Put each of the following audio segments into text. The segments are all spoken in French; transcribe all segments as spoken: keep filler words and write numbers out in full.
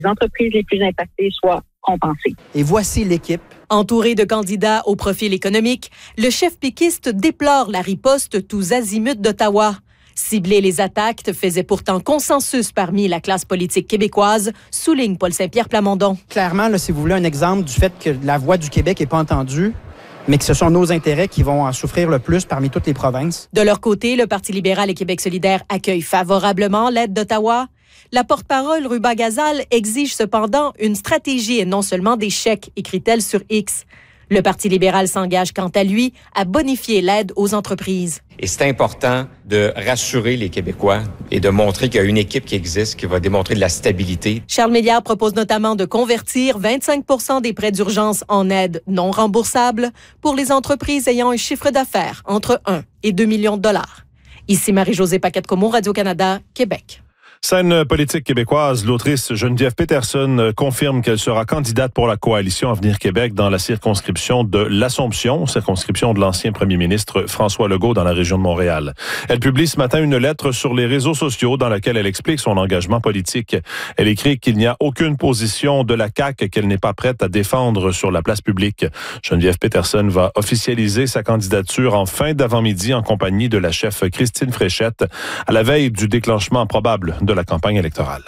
les entreprises les plus impactées soient compensées. Et voici l'équipe. Entouré de candidats au profil économique, le chef péquiste déplore la riposte tous azimuts d'Ottawa. Cibler les attaques faisait pourtant consensus parmi la classe politique québécoise, souligne Paul Saint-Pierre Plamondon. Clairement, là, si vous voulez un exemple du fait que la voix du Québec n'est pas entendue, mais que ce sont nos intérêts qui vont en souffrir le plus parmi toutes les provinces. De leur côté, le Parti libéral et Québec solidaire accueillent favorablement l'aide d'Ottawa. La porte-parole Ruba Gazal exige cependant une stratégie et non seulement des chèques, écrit-elle sur X. Le Parti libéral s'engage quant à lui à bonifier l'aide aux entreprises. Et c'est important de rassurer les Québécois et de montrer qu'il y a une équipe qui existe, qui va démontrer de la stabilité. Charles Méliard propose notamment de convertir vingt-cinq pour cent des prêts d'urgence en aide non remboursable pour les entreprises ayant un chiffre d'affaires entre un et deux millions de dollars. Ici Marie-Josée Paquette-Comeau, Radio-Canada, Québec. Scène politique québécoise, l'autrice Geneviève Peterson confirme qu'elle sera candidate pour la coalition Avenir Québec dans la circonscription de l'Assomption, circonscription de l'ancien premier ministre François Legault dans la région de Montréal. Elle publie ce matin une lettre sur les réseaux sociaux dans laquelle elle explique son engagement politique. Elle écrit qu'il n'y a aucune position de la C A Q qu'elle n'est pas prête à défendre sur la place publique. Geneviève Peterson va officialiser sa candidature en fin d'avant-midi en compagnie de la chef Christine Fréchette à la veille du déclenchement probable de de la campagne électorale.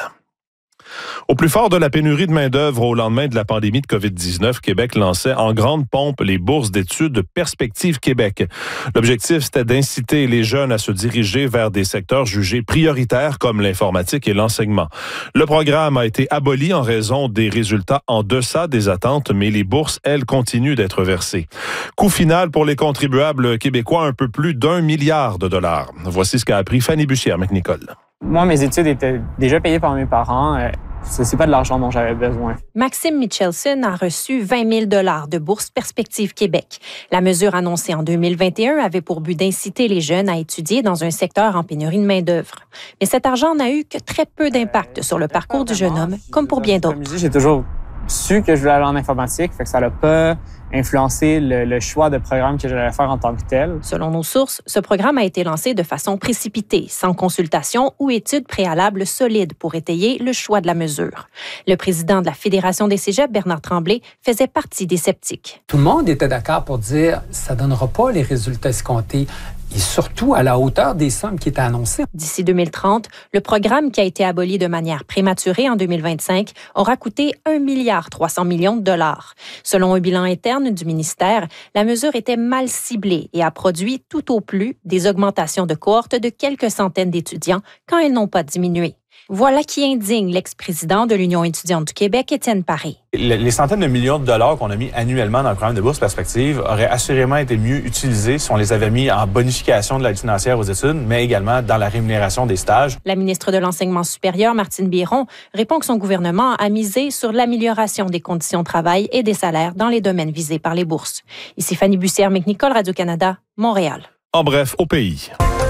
Au plus fort de la pénurie de main-d'œuvre au lendemain de la pandémie de covid dix-neuf, Québec lançait en grande pompe les bourses d'études Perspectives Québec. L'objectif, c'était d'inciter les jeunes à se diriger vers des secteurs jugés prioritaires comme l'informatique et l'enseignement. Le programme a été aboli en raison des résultats en deçà des attentes, mais les bourses, elles, continuent d'être versées. Coût final pour les contribuables québécois, un peu plus d'un milliard de dollars. Voici ce qu'a appris Fanny Bussière-McNicol. Moi, mes études étaient déjà payées par mes parents. Ce n'est pas de l'argent dont j'avais besoin. Maxime Michelson a reçu vingt mille dollars de bourse Perspectives Québec. La mesure annoncée en deux mille vingt et un avait pour but d'inciter les jeunes à étudier dans un secteur en pénurie de main-d'œuvre. Mais cet argent n'a eu que très peu d'impact sur le parcours du jeune homme, comme pour bien d'autres. J'ai toujours su que je voulais aller en informatique, fait que ça n'a pas influencé le, le choix de programme que j'allais faire en tant que tel. Selon nos sources, ce programme a été lancé de façon précipitée, sans consultation ou études préalables solides pour étayer le choix de la mesure. Le président de la Fédération des cégeps, Bernard Tremblay, faisait partie des sceptiques. Tout le monde était d'accord pour dire « ça ne donnera pas les résultats escomptés ». Et surtout à la hauteur des sommes qui étaient annoncées. D'ici deux mille trente, le programme qui a été aboli de manière prématurée en deux mille vingt-cinq aura coûté un milliard trois cents millions de dollars. Selon un bilan interne du ministère, la mesure était mal ciblée et a produit tout au plus des augmentations de cohortes de quelques centaines d'étudiants quand elles n'ont pas diminué. Voilà qui indigne l'ex-président de l'Union étudiante du Québec, Étienne Paré. Les centaines de millions de dollars qu'on a mis annuellement dans le programme de bourse perspective auraient assurément été mieux utilisés si on les avait mis en bonification de l'aide financière aux études, mais également dans la rémunération des stages. La ministre de l'Enseignement supérieur, Martine Biron, répond que son gouvernement a misé sur l'amélioration des conditions de travail et des salaires dans les domaines visés par les bourses. Ici Fanny Bussière-McNicol, Radio-Canada, Montréal. En bref, au pays.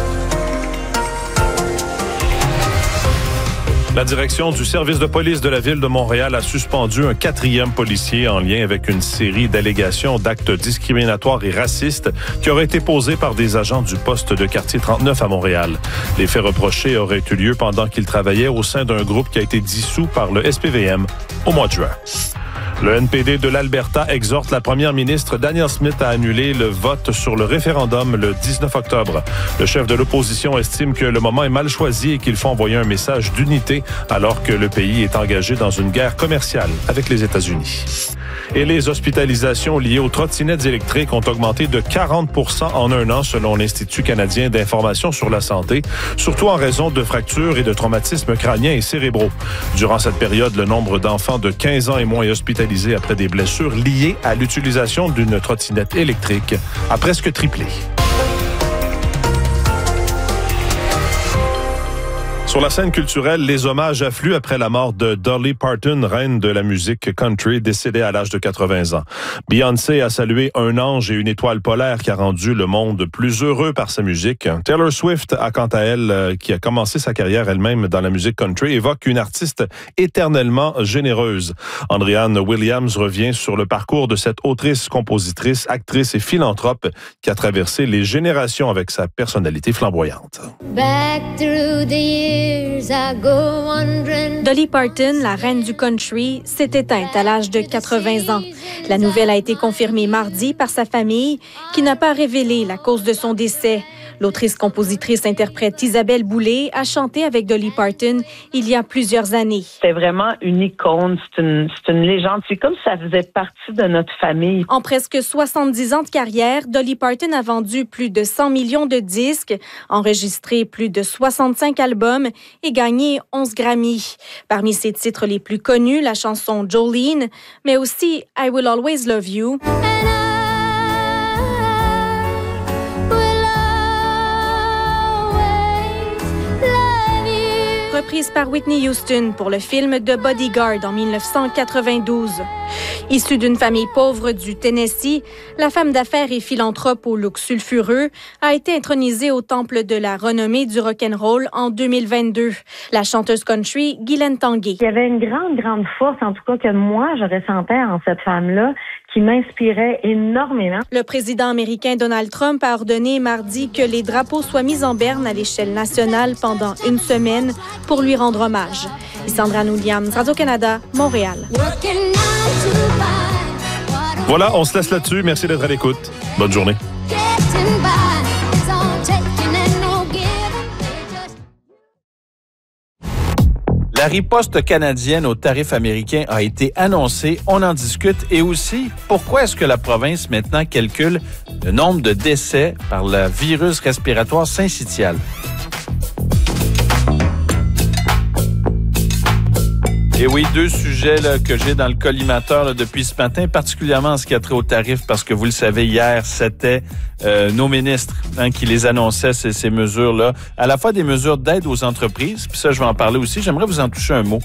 La direction du service de police de la Ville de Montréal a suspendu un quatrième policier en lien avec une série d'allégations d'actes discriminatoires et racistes qui auraient été posés par des agents du poste de quartier trente-neuf à Montréal. Les faits reprochés auraient eu lieu pendant qu'il travaillait au sein d'un groupe qui a été dissous par le S P V M au mois de juin. Le N P D de l'Alberta exhorte la première ministre Danielle Smith à annuler le vote sur le référendum le dix-neuf octobre. Le chef de l'opposition estime que le moment est mal choisi et qu'il faut envoyer un message d'unité alors que le pays est engagé dans une guerre commerciale avec les États-Unis. Et les hospitalisations liées aux trottinettes électriques ont augmenté de quarante pour cent en un an selon l'Institut canadien d'information sur la santé, surtout en raison de fractures et de traumatismes crâniens et cérébraux. Durant cette période, le nombre d'enfants de quinze ans et moins hospitalisés après des blessures liées à l'utilisation d'une trottinette électrique a presque triplé. Sur la scène culturelle, les hommages affluent après la mort de Dolly Parton, reine de la musique country, décédée à l'âge de quatre-vingts ans. Beyoncé a salué un ange et une étoile polaire qui a rendu le monde plus heureux par sa musique. Taylor Swift a quant à elle, qui a commencé sa carrière elle-même dans la musique country, évoque une artiste éternellement généreuse. Andréanne Williams revient sur le parcours de cette autrice, compositrice, actrice et philanthrope qui a traversé les générations avec sa personnalité flamboyante. Back through the years. Dolly Parton, la reine du country, s'est éteinte à l'âge de quatre-vingts ans. La nouvelle a été confirmée mardi par sa famille, qui n'a pas révélé la cause de son décès. L'autrice-compositrice-interprète Isabelle Boulay a chanté avec Dolly Parton il y a plusieurs années. C'est vraiment une icône, c'est une, c'est une légende. C'est comme si ça faisait partie de notre famille. En presque soixante-dix ans de carrière, Dolly Parton a vendu plus de cent millions de disques, enregistré plus de soixante-cinq albums et gagné onze Grammy. Parmi ses titres les plus connus, la chanson Jolene, mais aussi I Will Always Love You. Reprise par Whitney Houston pour le film The Bodyguard en dix-neuf cent quatre-vingt-douze. Issue d'une famille pauvre du Tennessee, la femme d'affaires et philanthrope au look sulfureux a été intronisée au temple de la renommée du rock'n'roll en deux mille vingt-deux. La chanteuse country Guylaine Tanguay. Il y avait une grande, grande force, en tout cas, que moi, je ressentais en cette femme-là, qui m'inspirait énormément. Le président américain Donald Trump a ordonné mardi que les drapeaux soient mis en berne à l'échelle nationale pendant une semaine pour lui rendre hommage. Sandra Williams, Radio-Canada, Montréal. Voilà, on se laisse là-dessus. Merci d'être à l'écoute. Bonne journée. La riposte canadienne aux tarifs américains a été annoncée. On en discute. Et aussi, pourquoi est-ce que la province maintenant calcule le nombre de décès par le virus respiratoire syncytial? Et oui, deux sujets là, que j'ai dans le collimateur là, depuis ce matin, particulièrement en ce qui a trait aux tarifs, parce que vous le savez, hier, c'était euh, nos ministres hein, qui les annonçaient, ces, ces mesures-là, à la fois des mesures d'aide aux entreprises, puis ça, je vais en parler aussi. J'aimerais vous en toucher un mot.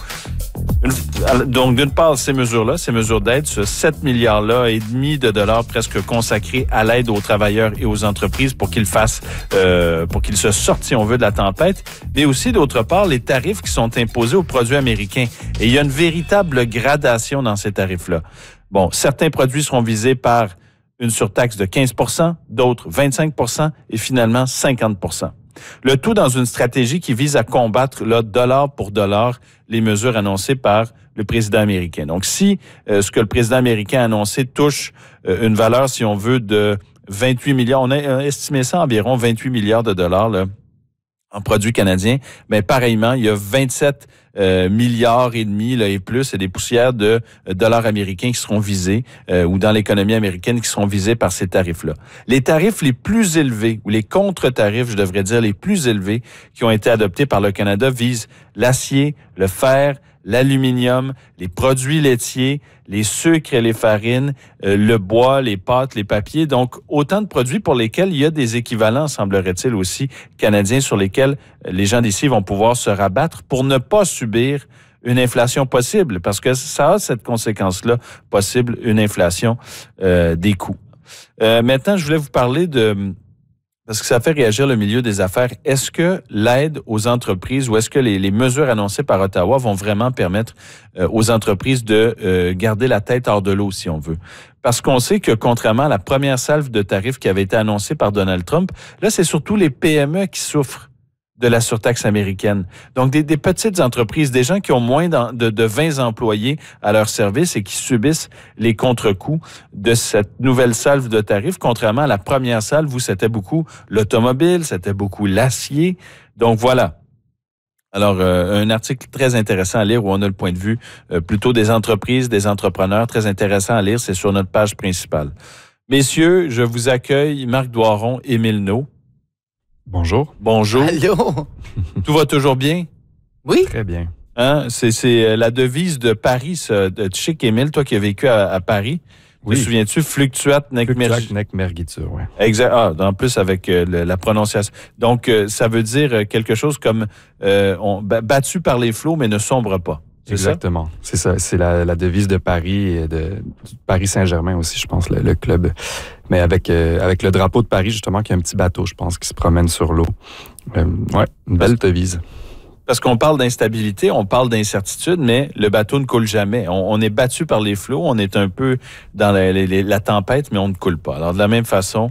Une, donc, d'une part, ces mesures-là, ces mesures d'aide, ce sept milliards-là et demi de dollars presque consacrés à l'aide aux travailleurs et aux entreprises pour qu'ils fassent, euh, pour qu'ils se sortent, si on veut, de la tempête, mais aussi, d'autre part, les tarifs qui sont imposés aux produits américains. Et il y a une véritable gradation dans ces tarifs-là. Bon, certains produits seront visés par une surtaxe de quinze pour cent, d'autres vingt-cinq pour cent et finalement cinquante pour cent. Le tout dans une stratégie qui vise à combattre, là, dollar pour dollar, les mesures annoncées par le président américain. Donc, si euh, ce que le président américain a annoncé touche euh, une valeur, si on veut, de vingt-huit milliards, on a estimé ça à environ vingt-huit milliards de dollars, là, en produits canadiens, mais pareillement, il y a vingt-sept euh, milliards et demi là, et plus, et des poussières de euh, dollars américains qui seront visés, euh, ou dans l'économie américaine qui seront visés par ces tarifs-là. Les tarifs les plus élevés, ou les contre-tarifs, je devrais dire, les plus élevés qui ont été adoptés par le Canada visent l'acier, le fer, l'aluminium, les produits laitiers, les sucres et les farines, euh, le bois, les pâtes, les papiers. Donc, autant de produits pour lesquels il y a des équivalents, semblerait-il aussi, canadiens sur lesquels les gens d'ici vont pouvoir se rabattre pour ne pas subir une inflation possible, parce que ça a cette conséquence-là possible, une inflation euh, des coûts. Euh, maintenant, je voulais vous parler de... Parce que ça fait réagir le milieu des affaires. Est-ce que l'aide aux entreprises ou est-ce que les, les mesures annoncées par Ottawa vont vraiment permettre euh, aux entreprises de euh, garder la tête hors de l'eau, si on veut? Parce qu'on sait que, contrairement à la première salve de tarifs qui avait été annoncée par Donald Trump, là, c'est surtout les P M E qui souffrent de la surtaxe américaine. Donc, des, des petites entreprises, des gens qui ont moins de, de vingt employés à leur service et qui subissent les contre-coups de cette nouvelle salve de tarifs, contrairement à la première salve où c'était beaucoup l'automobile, c'était beaucoup l'acier. Donc, voilà. Alors, euh, un article très intéressant à lire où on a le point de vue euh, plutôt des entreprises, des entrepreneurs, très intéressant à lire, c'est sur notre page principale. Messieurs, je vous accueille, Marc Doiron et Émile Nault. Bonjour. Bonjour. Allô. Tout va toujours bien? Oui. Très bien. Hein? C'est, c'est la devise de Paris, ça, de Chic Émile, toi qui as vécu à, à Paris. Oui. Te souviens-tu? Fluctuat nec Fluctuat nec mergitur, oui. Exact. Ah, en plus avec euh, le, la prononciation. Donc, euh, ça veut dire quelque chose comme euh, on, battu par les flots, mais ne sombre pas. C'est Exactement. Ça? C'est ça. C'est la, la devise de Paris et de, de Paris Saint-Germain aussi, je pense, le, le club. Mais avec euh, avec le drapeau de Paris, justement, qui est un petit bateau, je pense, qui se promène sur l'eau. Euh, ouais, une belle devise. Parce qu'on parle d'instabilité, on parle d'incertitude, mais le bateau ne coule jamais. On, on est battu par les flots, on est un peu dans la, la, la tempête, mais on ne coule pas. Alors, de la même façon,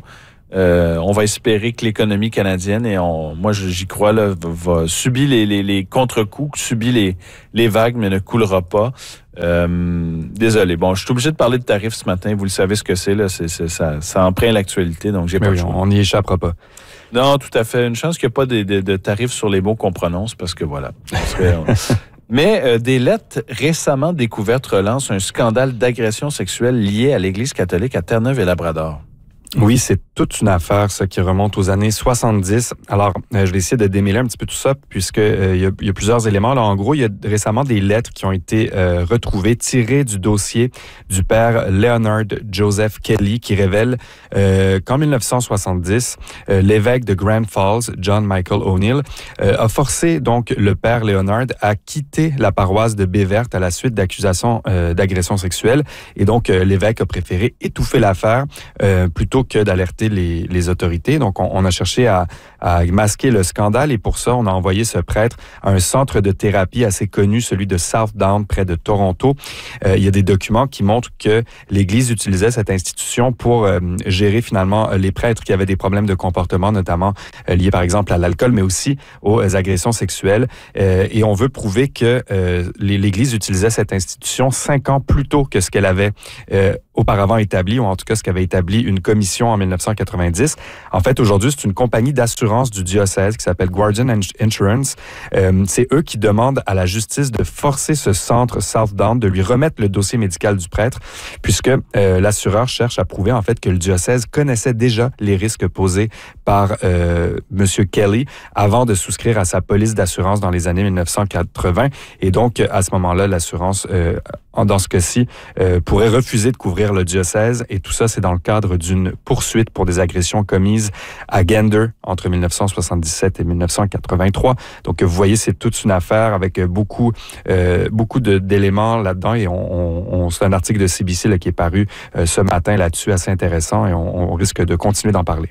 Euh, on va espérer que l'économie canadienne, et on, moi j'y crois, là, va, va subir les, les, les contre-coups, subir les, les vagues, mais ne coulera pas. Euh, désolé. Bon, je suis obligé de parler de tarifs ce matin. Vous le savez ce que c'est, là. C'est, c'est, ça, ça emprunte l'actualité, donc j'ai mais pas oui, le choix. On n'y échappera pas. Non, tout à fait. Une chance qu'il n'y a pas de, de, de tarifs sur les mots qu'on prononce, parce que voilà. Parce que, on... Mais euh, des lettres récemment découvertes relancent un scandale d'agression sexuelle lié à l'Église catholique à Terre-Neuve et Labrador. Oui, c'est toute une affaire, ça, qui remonte aux années soixante-dix. Alors, euh, je vais essayer de démêler un petit peu tout ça, puisque euh, il y a, il y a plusieurs éléments. Là, en gros, il y a récemment des lettres qui ont été euh, retrouvées, tirées du dossier du père Leonard Joseph Kelly, qui révèle euh, qu'en dix-neuf cent soixante-dix, euh, l'évêque de Grand Falls, John Michael O'Neill, euh, a forcé donc le père Leonard à quitter la paroisse de Baie-Verte à la suite d'accusations euh, d'agression sexuelle. Et donc, euh, l'évêque a préféré étouffer l'affaire euh, plutôt que d'alerter les, les autorités. Donc, on, on a cherché à, à masquer le scandale et pour ça, on a envoyé ce prêtre à un centre de thérapie assez connu, celui de Southdown, près de Toronto. Euh, il y a des documents qui montrent que l'Église utilisait cette institution pour euh, gérer finalement les prêtres qui avaient des problèmes de comportement, notamment euh, liés par exemple à l'alcool, mais aussi aux agressions sexuelles. Euh, et on veut prouver que euh, l'Église utilisait cette institution cinq ans plus tôt que ce qu'elle avait euh, auparavant établi, ou en tout cas ce qu'avait établi une commission en dix-neuf cent quatre-vingt-dix. En fait, aujourd'hui, c'est une compagnie d'assurance du diocèse qui s'appelle Guardian Insurance. Euh, c'est eux qui demandent à la justice de forcer ce centre Southdown de lui remettre le dossier médical du prêtre, puisque euh, l'assureur cherche à prouver en fait que le diocèse connaissait déjà les risques posés par euh, Monsieur Kelly avant de souscrire à sa police d'assurance dans les années dix-neuf cent quatre-vingts. Et donc, à ce moment-là, l'assurance euh, dans ce cas-ci, euh, pourrait refuser de couvrir le diocèse. Et tout ça, c'est dans le cadre d'une poursuite pour des agressions commises à Gander entre dix-neuf cent soixante-dix-sept et dix-neuf cent quatre-vingt-trois. Donc, vous voyez, c'est toute une affaire avec beaucoup, euh, beaucoup de, d'éléments là-dedans. Et on, on, on, c'est un article de C B C là, qui est paru euh, ce matin là-dessus, assez intéressant. Et on, on risque de continuer d'en parler.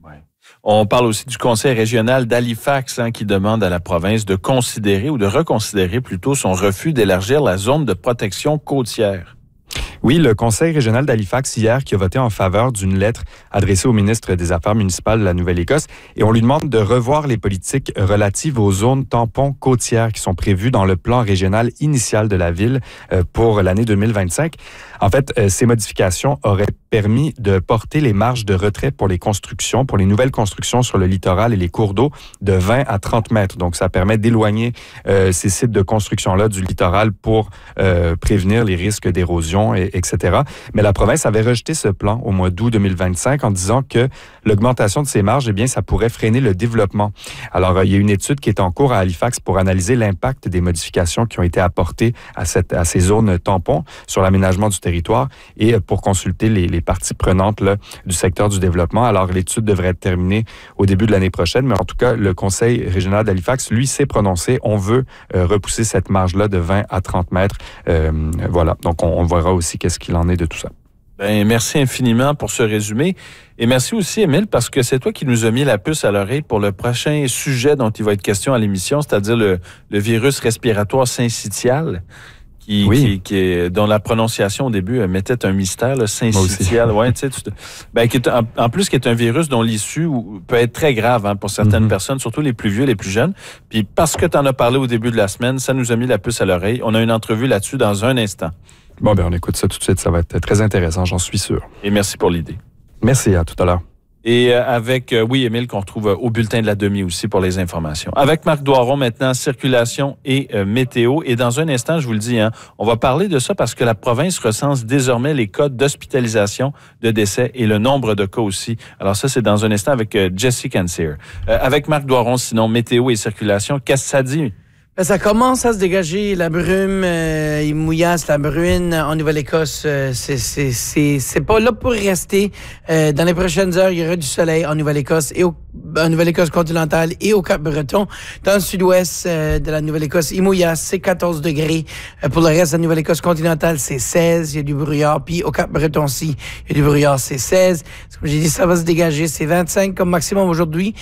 On parle aussi du Conseil régional d'Halifax hein, qui demande à la province de considérer ou de reconsidérer plutôt son refus d'élargir la zone de protection côtière. Oui, le Conseil régional d'Halifax, hier, qui a voté en faveur d'une lettre adressée au ministre des Affaires municipales de la Nouvelle-Écosse, et on lui demande de revoir les politiques relatives aux zones tampons côtières qui sont prévues dans le plan régional initial de la ville euh, pour l'année deux mille vingt-cinq. En fait, euh, ces modifications auraient permis de porter les marges de retrait pour les constructions, pour les nouvelles constructions sur le littoral et les cours d'eau de vingt à trente mètres. Donc, ça permet d'éloigner euh, ces sites de construction-là du littoral pour euh, prévenir les risques d'érosion, et, etc. Mais la province avait rejeté ce plan au mois d'août deux mille vingt-cinq en disant que l'augmentation de ces marges, eh bien, ça pourrait freiner le développement. Alors, euh, il y a une étude qui est en cours à Halifax pour analyser l'impact des modifications qui ont été apportées à, cette, à ces zones tampons sur l'aménagement du territoire et pour consulter les, les parties prenantes là, du secteur du développement. Alors, l'étude devrait être terminée au début de l'année prochaine, mais en tout cas, le Conseil régional d'Halifax, lui, s'est prononcé. On veut euh, repousser cette marge-là de vingt à trente mètres. Euh, voilà. Donc, on, on verra aussi qu'est-ce qu'il en est de tout ça. Ben, merci infiniment pour ce résumé. Et merci aussi, Émile, parce que c'est toi qui nous as mis la puce à l'oreille pour le prochain sujet dont il va être question à l'émission, c'est-à-dire le, le virus respiratoire syncytial. Qui, oui. qui, qui est, dont la prononciation au début mettait un mystère, le syncytial. Ouais, tu sais, tu te, ben, qui est, en, en plus, qui est un virus dont l'issue peut être très grave hein, pour certaines mm-hmm. personnes, surtout les plus vieux, les plus jeunes. Puis parce que tu en as parlé au début de la semaine, ça nous a mis la puce à l'oreille. On a une entrevue là-dessus dans un instant. Bon, ben on écoute ça tout de suite. Ça va être très intéressant, j'en suis sûr. Et merci pour l'idée. Merci, à tout à l'heure. Et avec, euh, oui, Émile, qu'on retrouve au bulletin de la demi aussi pour les informations. Avec Marc Doiron maintenant, circulation et euh, météo. Et dans un instant, je vous le dis, hein, on va parler de ça parce que la province recense désormais les cas d'hospitalisation, de décès et le nombre de cas aussi. Alors ça, c'est dans un instant avec euh, Jessie Cancer. Euh, avec Marc Doiron, sinon, météo et circulation, qu'est-ce que ça dit? Ça commence à se dégager, la brume, euh, il mouillasse, la bruine en Nouvelle-Écosse. Euh, c'est, c'est, c'est, c'est pas là pour rester. Euh, dans les prochaines heures, il y aura du soleil en Nouvelle-Écosse et au, en Nouvelle-Écosse continentale et au Cap-Breton. Dans le sud-ouest euh, de la Nouvelle-Écosse, il mouillasse, c'est quatorze degrés. Euh, pour le reste de la Nouvelle-Écosse continentale, c'est seize. Il y a du brouillard. Puis au Cap-Breton aussi, il y a du brouillard, c'est seize. Comme j'ai dit, ça va se dégager. C'est vingt-cinq comme maximum aujourd'hui.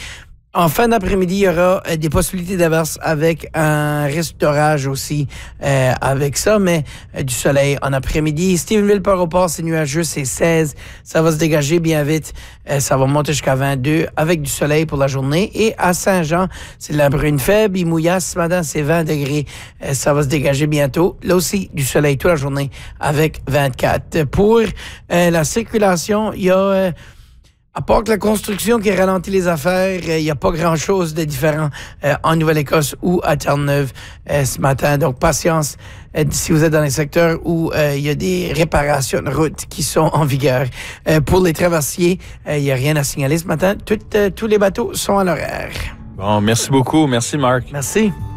En fin d'après-midi, il y aura euh, des possibilités d'averse avec un restaurage aussi euh, avec ça, mais euh, du soleil en après-midi. Stephenville par Port-au-Port, c'est nuageux, c'est seize. Ça va se dégager bien vite. Euh, ça va monter jusqu'à vingt-deux avec du soleil pour la journée. Et à Saint-Jean, c'est de la brune faible. Imouillas, ce matin, c'est vingt degrés. Euh, ça va se dégager bientôt. Là aussi, du soleil toute la journée avec vingt-quatre. Pour euh, la circulation, il y a... Euh, À part que la construction qui ralentit les affaires, il euh, n'y a pas grand-chose de différent euh, en Nouvelle-Écosse ou à Terre-Neuve euh, ce matin. Donc, patience euh, si vous êtes dans les secteurs où il euh, y a des réparations de route qui sont en vigueur. Euh, pour les traversiers, il euh, n'y a rien à signaler ce matin. Tout, euh, tous les bateaux sont à l'horaire. Bon, merci beaucoup. Merci, Marc. Merci.